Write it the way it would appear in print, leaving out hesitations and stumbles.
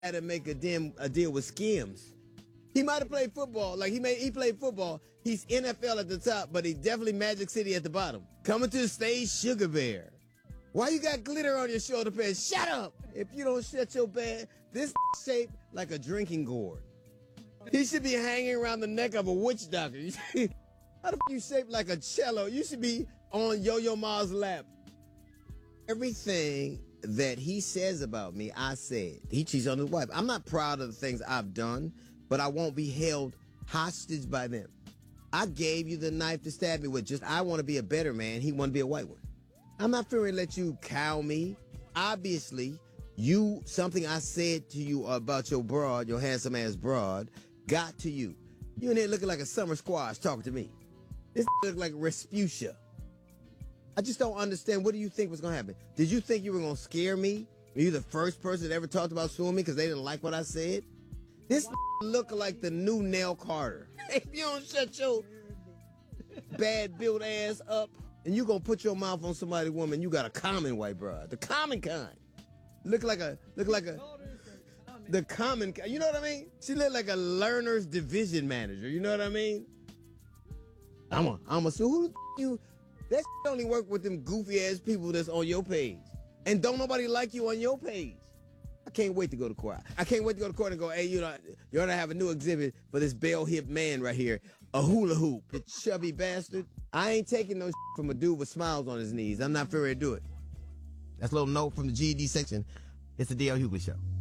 had to make a deal with Skims. He might have played football. Like he played football. He's NFL at the top, but he's definitely Magic City at the bottom. Coming to the stage, Sugar Bear. Why you got glitter on your shoulder pads? Shut up! If you don't shut your bed, this shaped like a drinking gourd. He should be hanging around the neck of a witch doctor. How the f you shaped like a cello? You should be on Yo-Yo Ma's lap. Everything that he says about me, I said. He cheats on his wife. I'm not proud of the things I've done, but I won't be held hostage by them. I gave you the knife to stab me with. I want to be a better man. He want to be a white one. I'm not fearing to let you cow me. Obviously, something I said to you about your broad, your handsome ass broad, got to you. You in here looking like a summer squash talking to me. This look like Respucia. I just don't understand. What do you think was going to happen? Did you think you were going to scare me? Were you the first person that ever talked about suing me because they didn't like what I said? This look like the new Nell Carter. If you don't shut your bad built ass up and you going to put your mouth on somebody's woman, you got a common white broad. The common kind. The common kind. You know what I mean? She look like a learner's division manager. You know what I mean? I'm a sue. Who the you? That only work with them goofy ass people that's on your page. And don't nobody like you on your page. I can't wait to go to court. I can't wait to go to court and go, hey, you ought to have a new exhibit for this bell hip man right here. A hula hoop. The chubby bastard. I ain't taking no from a dude with smiles on his knees. I'm not ready to do it. That's a little note from the GED section. It's the D.L. Hughley Show.